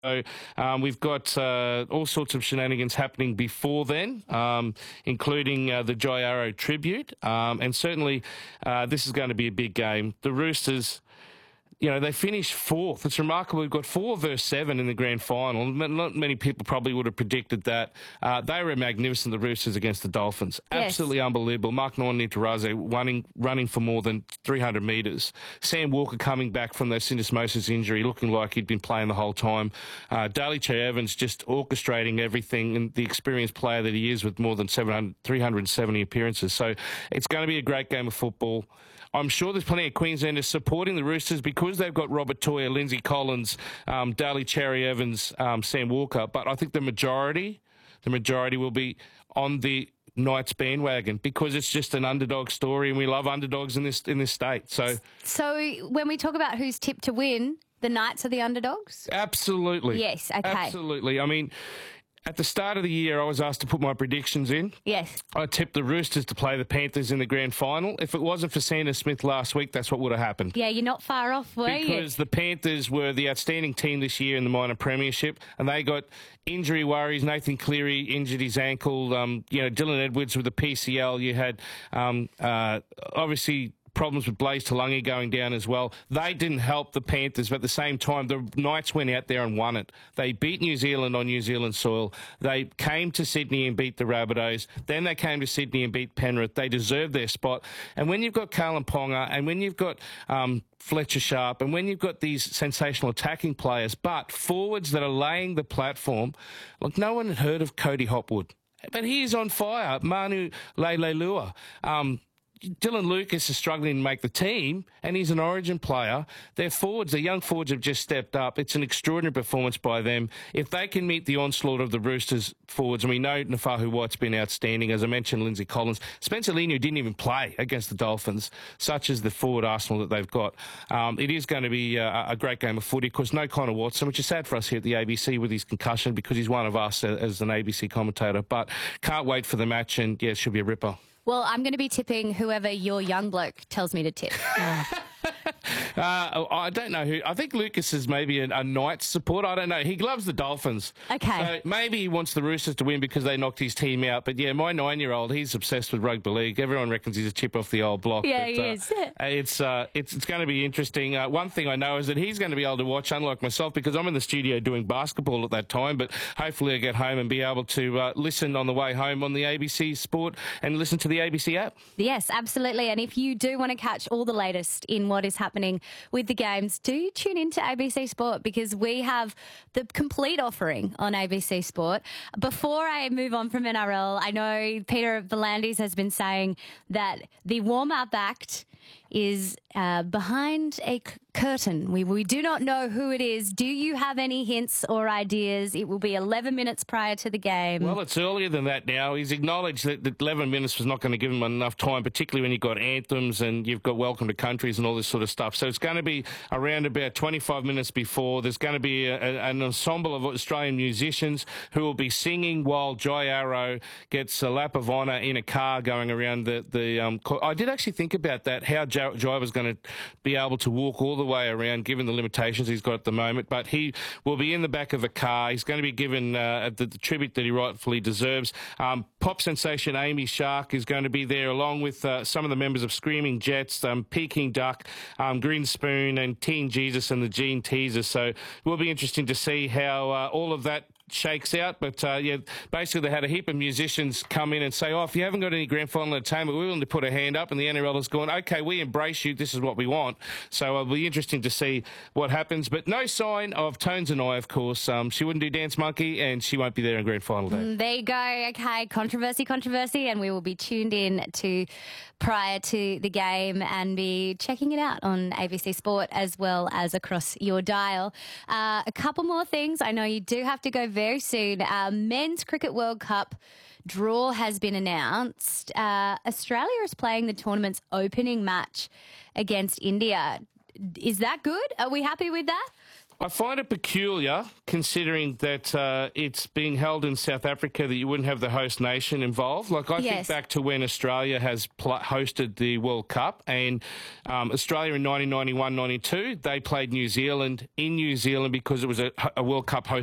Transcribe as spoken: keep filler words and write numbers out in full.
So um, we've got uh, all sorts of shenanigans happening before then, um, including uh, the Jai Arrow tribute. Um, and certainly uh, this is going to be a big game. The Roosters, you know, they finished fourth. It's remarkable. We've got four versus seven in the grand final. Not many people probably would have predicted that. Uh, they were magnificent, the Roosters, against the Dolphins. Yes. Absolutely unbelievable. Mark Nonitaraze running, running for more than three hundred metres. Sam Walker coming back from that syndesmosis injury, looking like he'd been playing the whole time. Uh, Daly Cherry Evans just orchestrating everything, and the experienced player that he is with more than seven hundred, three hundred seventy appearances. So it's going to be a great game of football. I'm sure there's plenty of Queenslanders supporting the Roosters because they've got Robert Toya, Lindsay Collins, um, Daly Cherry Evans, um, Sam Walker. But I think the majority, the majority will be on the Knights bandwagon because it's just an underdog story, and we love underdogs in this in this state. So, So when we talk about who's tipped to win, the Knights are the underdogs? absolutely, Yes, okay. absolutely. I mean, at the start of the year, I was asked to put my predictions in. Yes. I tipped the Roosters to play the Panthers in the grand final. If it wasn't for Sanders Smith last week, that's what would have happened. Yeah, you're not far off, were you? Because the Panthers were the outstanding team this year in the minor premiership, and they got injury worries. Nathan Cleary injured his ankle. Um, you know, Dylan Edwards with the P C L. You had um, uh, obviously problems with Blaze Talangi going down as well. They didn't help the Panthers, but at the same time, the Knights went out there and won it. They beat New Zealand on New Zealand soil. They came to Sydney and beat the Rabbitohs. Then they came to Sydney and beat Penrith. They deserved their spot. And when you've got Kalen Ponga, and when you've got um, Fletcher Sharp, and when you've got these sensational attacking players, but forwards that are laying the platform, look, no one had heard of Cody Hopwood, but he is on fire. Manu Leilua. Um, Dylan Lucas is struggling to make the team, and he's an origin player. Their forwards, the young forwards have just stepped up. It's an extraordinary performance by them. If they can meet the onslaught of the Roosters forwards, and we know Nafahu White's been outstanding, as I mentioned, Lindsay Collins. Spencer Leniu didn't even play against the Dolphins, such as the forward arsenal that they've got. Um, it is going to be a, a great game of footy. Of course, no Connor Watson, which is sad for us here at the A B C with his concussion, because he's one of us as an A B C commentator. But can't wait for the match, and yeah, it should be a ripper. Well, I'm going to be tipping whoever your young bloke tells me to tip. Uh, I don't know who. I think Lucas is maybe a, a Knights supporter. I don't know. He loves the Dolphins. Okay. So maybe he wants the Roosters to win because they knocked his team out. But yeah, my nine-year-old, he's obsessed with rugby league. Everyone reckons he's a chip off the old block. Yeah, but, he uh, is. It's uh, it's it's going to be interesting. Uh, one thing I know is that he's going to be able to watch, unlike myself, because I'm in the studio doing basketball at that time. But hopefully I get home and be able to uh, listen on the way home on the A B C Sport and listen to the A B C app. Yes, absolutely. And if you do want to catch all the latest in what is happening with the games, do tune into A B C Sport, because we have the complete offering on A B C Sport. Before I move on from N R L, I know Peter V'landys has been saying that the warm-up act is uh, behind a c- curtain. We, we do not know who it is. Do you have any hints or ideas? It will be eleven minutes prior to the game. Well, it's earlier than that now. He's acknowledged that, that eleven minutes was not going to give him enough time, particularly when you've got anthems and you've got Welcome to Countries and all this sort of stuff. So it's going to be around about twenty-five minutes before. There's going to be a, a, an ensemble of Australian musicians who will be singing while Jai Arrow gets a lap of honour in a car going around the... the um, I did actually think about that, how Jai, Jai was going to be able to walk all the way around, given the limitations he's got at the moment. But he will be in the back of a car. He's going to be given uh, the, the tribute that he rightfully deserves. Um, pop sensation Amy Shark is going to be there, along with uh, some of the members of Screaming Jets, um, Peking Duck, um, Green Spoon, and Teen Jesus and the Gene Teaser. So it will be interesting to see how uh, all of that shakes out. But uh, yeah, basically they had a heap of musicians come in and say, oh, if you haven't got any grand final entertainment, we're willing to put a hand up. And the N R L has gone, okay, we embrace you. This is what we want. So it'll be interesting to see what happens. But no sign of Tones and I, of course. Um, she wouldn't do Dance Monkey, and she won't be there in grand final day. Mm, there you go. Okay, controversy, controversy. And we will be tuned in to prior to the game and be checking it out on A B C Sport as well as across your dial. Uh, a couple more things. I know you do have to go very soon. Uh, Men's Cricket World Cup draw has been announced. Uh, Australia is playing the tournament's opening match against India. Is that good? Are we happy with that? I find it peculiar, considering that uh, it's being held in South Africa, that you wouldn't have the host nation involved. Like, I Yes. think back to when Australia has pl- hosted the World Cup, and um, Australia in nineteen ninety-one ninety-two, they played New Zealand in New Zealand because it was a, a World Cup host